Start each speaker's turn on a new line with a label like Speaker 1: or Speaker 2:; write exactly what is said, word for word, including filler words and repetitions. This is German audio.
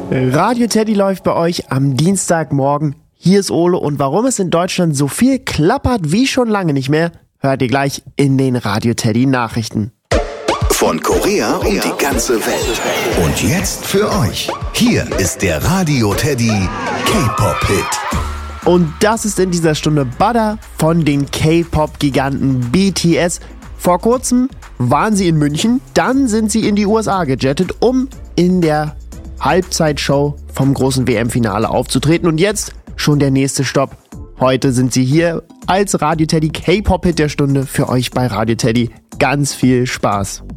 Speaker 1: Radio Teddy läuft bei euch am Dienstagmorgen. Hier ist Ole und warum es in Deutschland so viel klappert wie schon lange nicht mehr, hört ihr gleich in den Radio Teddy Nachrichten.
Speaker 2: Von Korea um die ganze Welt. Und jetzt für euch. Hier ist der Radio Teddy K-Pop-Hit.
Speaker 1: Und das ist in dieser Stunde Butter von den K-Pop-Giganten B T S. Vor kurzem waren sie in München, dann sind sie in die U S A gejettet, um in der Halbzeitshow vom großen W M-Finale aufzutreten. Und jetzt schon der nächste Stopp. Heute sind sie hier als Radio Teddy K-Pop-Hit der Stunde für euch bei Radio Teddy. Ganz viel Spaß.